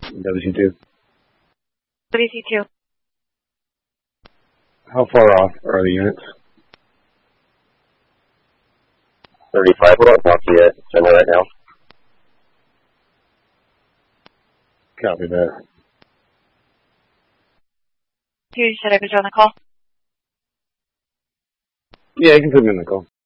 WC2. WC2. How far off are the units? 35. We don't talk to you somewhere right now. Copy that. You said I was on the call? Yeah, you can put me in the call.